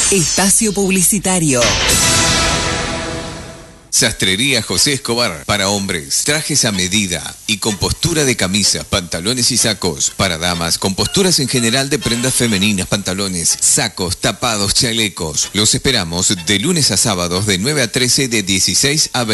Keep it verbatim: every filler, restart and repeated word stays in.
Espacio publicitario. Sastrería José Escobar, para hombres, trajes a medida y con postura de camisas, pantalones y sacos. Para damas, con posturas en general de prendas femeninas, pantalones, sacos, tapados, chalecos. Los esperamos de lunes a sábados de nueve a trece, de dieciséis a veinte.